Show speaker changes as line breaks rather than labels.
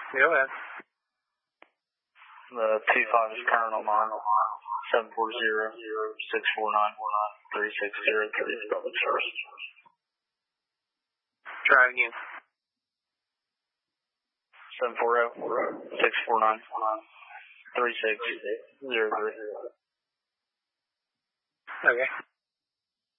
Go ahead.
The 25 is current on mine. 740-649-3603 public service.
Try again.
740-649-3603.
Okay.